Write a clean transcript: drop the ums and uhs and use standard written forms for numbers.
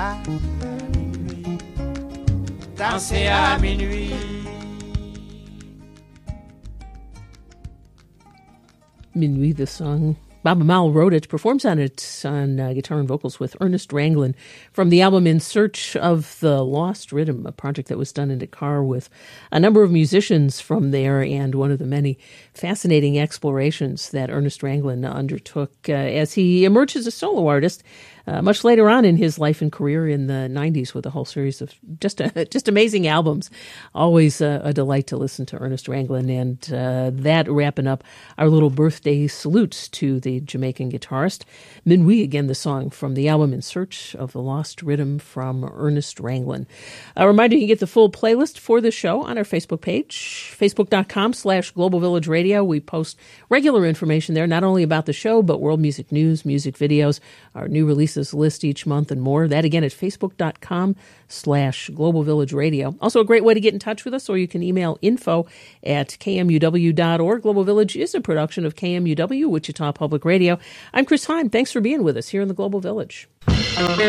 danser à minuit. Minuit, the song. Bob Amal wrote it, performs on it on guitar and vocals with Ernest Ranglin from the album In Search of the Lost Rhythm, a project that was done in Dakar with a number of musicians from there and one of the many fascinating explorations that Ernest Ranglin undertook as he emerged as a solo artist much later on in his life and career in the 90s with a whole series of just amazing albums. Always a delight to listen to Ernest Ranglin, and that wrapping up our little birthday salutes to the Jamaican guitarist. Minuit, again, the song from the album In Search of the Lost Rhythm from Ernest Ranglin. A reminder, you can get the full playlist for the show on our Facebook page, facebook.com/Global Village Radio. We post regular information there, not only about the show, but world music news, music videos, our new releases list each month and more. That again at facebook.com/Global Village Radio. Also a great way to get in touch with us, or you can email info@kmuw.org. Global Village is a production of KMUW, Wichita Public Radio. I'm Chris Hine. Thanks for being with us here in the Global Village.